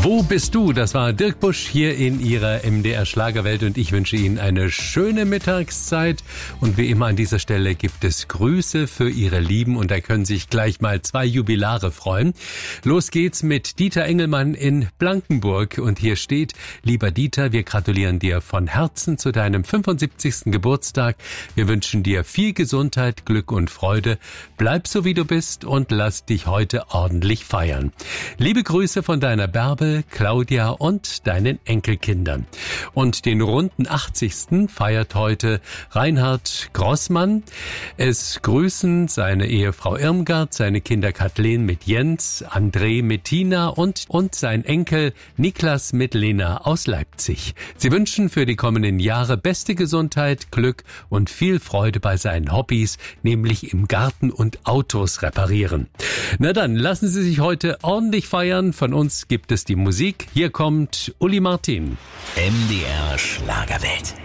Wo bist du? Das war Dirk Busch hier in Ihrer MDR Schlagerwelt und ich wünsche Ihnen eine schöne Mittagszeit. Und wie immer an dieser Stelle gibt es Grüße für Ihre Lieben und da können sich gleich mal 2 Jubilare freuen. Los geht's mit Dieter Engelmann in Blankenburg und hier steht: Lieber Dieter, wir gratulieren dir von Herzen zu deinem 75. Geburtstag. Wir wünschen dir viel Gesundheit, Glück und Freude. Bleib so wie du bist und lass dich heute ordentlich feiern. Liebe Grüße von deiner Bärbel, Claudia und deinen Enkelkindern. Und den runden 80. feiert heute Reinhard Grossmann. Es grüßen seine Ehefrau Irmgard, seine Kinder Kathleen mit Jens, André mit Tina und sein Enkel Niklas mit Lena aus Leipzig. Sie wünschen für die kommenden Jahre beste Gesundheit, Glück und viel Freude bei seinen Hobbys, nämlich im Garten und Autos reparieren. Na dann, lassen Sie sich heute ordentlich feiern. Von uns gibt es die Musik. Hier kommt Uli Martin. MDR Schlagerwelt.